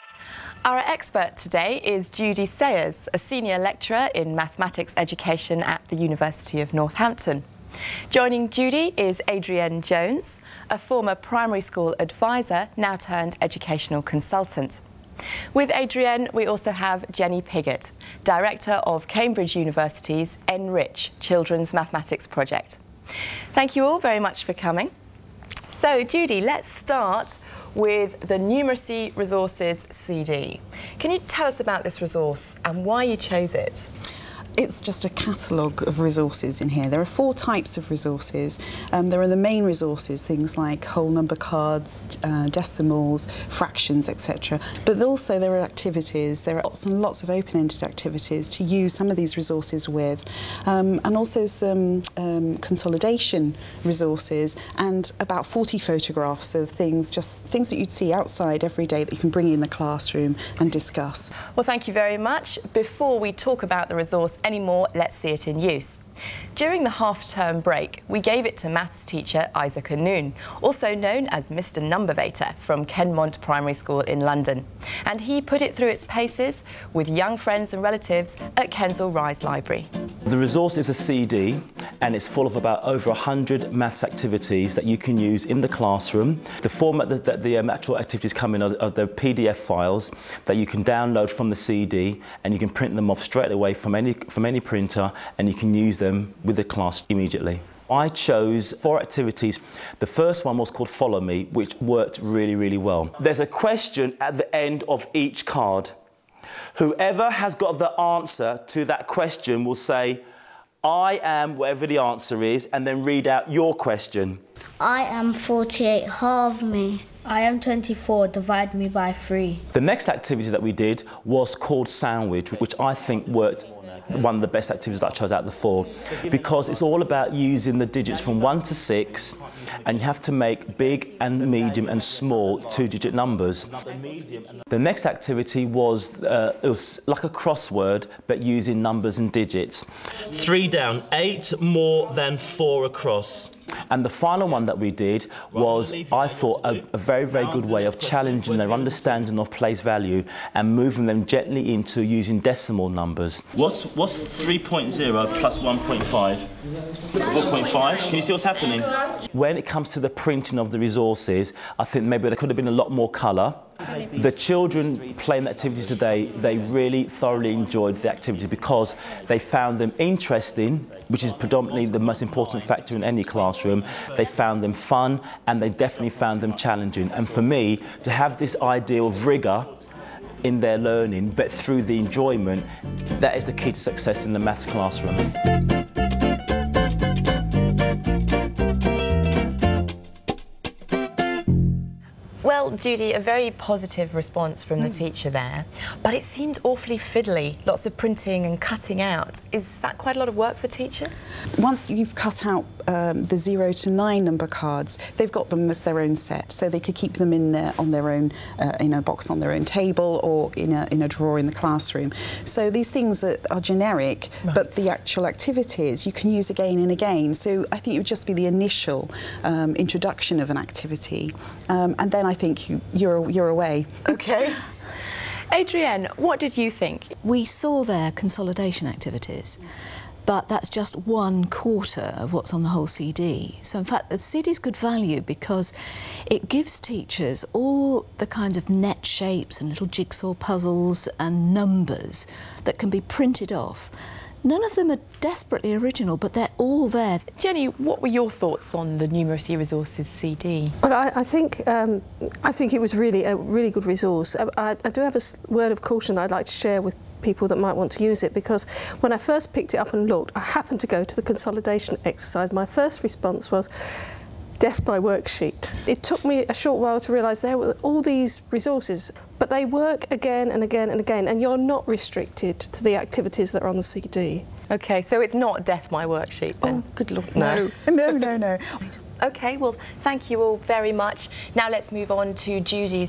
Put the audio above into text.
Our expert today is Judy Sayers, a senior lecturer in mathematics education at the University of Northampton. Joining Judy is Adrienne Jones, a former primary school advisor, now turned educational consultant. With Adrienne, we also have Jenny Piggott, Director of Cambridge University's Enrich Children's Mathematics Project. Thank you all very much for coming. So, Judy, let's start with the Numeracy Resources CD. Can you tell us about this resource and why you chose it? It's just a catalogue of resources in here. There are 4 types of resources. There are the main resources, things like whole number cards, decimals, fractions, etc. But also there are activities. There are lots and lots of open-ended activities to use some of these resources with, and also some consolidation resources and about 40 photographs of things, just things that you'd see outside every day that you can bring in the classroom and discuss. Well, thank you very much. Before we talk about the resource anymore, let's see it in use. During the half-term break, we gave it to maths teacher Isaac Anoon, also known as Mr. Numbervator from Kenmont Primary School in London. And he put it through its paces with young friends and relatives at Kensal Rise Library. The resource is a CD and it's full of about over 100 maths activities that you can use in the classroom. The format that the actual activities come in are the PDF files that you can download from the CD, and you can print them off straight away from any printer, and you can use them with the class immediately. I chose 4 activities. The first one was called Follow Me, which worked really, really well. There's a question at the end of each card. Whoever has got the answer to that question will say, I am whatever the answer is, and then read out your question. I am 48, halve me. I am 24, divide me by 3. The next activity that we did was called Sandwich, which I think worked one of the best activities that I chose out of the 4, because it's all about using the digits from 1 to 6, and you have to make big and medium and small 2-digit numbers. The next activity was, it was like a crossword, but using numbers and digits. 3 down, 8 more than 4 across. And the final one that we did was, I thought, a very, very good way of challenging their understanding of place value and moving them gently into using decimal numbers. What's 3.0 plus 1.5? 4.5? Can you see what's happening? When it comes to the printing of the resources, I think maybe there could have been a lot more colour. The children playing the activities today, they really thoroughly enjoyed the activities because they found them interesting, which is predominantly the most important factor in any classroom. They found them fun, and they definitely found them challenging. And for me, to have this idea of rigour in their learning, but through the enjoyment, that is the key to success in the maths classroom. Well, Judy, a very positive response from the teacher there, but it seemed awfully fiddly, lots of printing and cutting out. Is that quite a lot of work for teachers? Once you've cut out the 0 to 9 number cards, they've got them as their own set, so they could keep them in there on their own, in a box on their own table or in a drawer in the classroom. So these things are generic, right, but the actual activities you can use again and again. So I think it would just be the initial introduction of an activity, and then I think you're away. Okay. Adrienne, what did you think? We saw their consolidation activities, but that's just 1/4 of what's on the whole CD. So in fact, the CD is good value because it gives teachers all the kinds of net shapes and little jigsaw puzzles and numbers that can be printed off. None of them are desperately original, but they're all there. Jenny, what were your thoughts on the Numeracy Resources CD? Well, I think it was really a really good resource. I do have a word of caution that I'd like to share with people that might want to use it, because when I first picked it up and looked, I happened to go to the consolidation exercise. My first response was, death by worksheet. It took me a short while to realise there were all these resources, but they work again and again and again, and you're not restricted to the activities that are on the CD. OK, so it's not death by worksheet then? Oh, good Lord, no. No, no, no. OK, well, thank you all very much. Now let's move on to Judy's